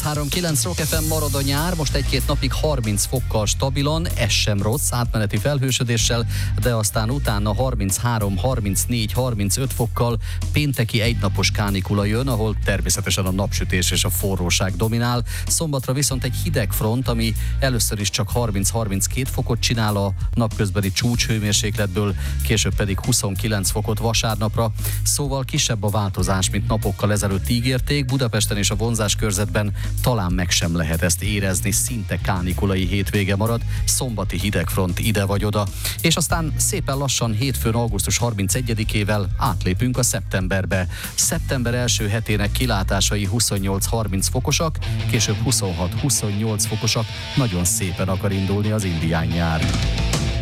103.9 Rock FM, marad a nyár, most egy-két napig 30 fokkal stabilan, ez sem rossz, átmeneti felhősödéssel, de aztán utána 33, 34, 35 fokkal pénteki egynapos kánikula jön, ahol természetesen a napsütés és a forróság dominál. Szombatra viszont egy hideg front, ami először is csak 30-32 fokot csinál a napközbeni csúcshőmérsékletből, később pedig 29 fokot vasárnapra, szóval kisebb a változás, mint napokkal ezelőtt ígérték. Budapesten és a vonzáskörzetben talán meg sem lehet ezt érezni, szinte kánikulai hétvége marad, szombati hidegfront ide vagy oda. És aztán szépen lassan hétfőn augusztus 31-ével átlépünk a szeptemberbe. Szeptember első hetének kilátásai 28-30 fokosak, később 26-28 fokosak, nagyon szépen akar indulni az indián nyár.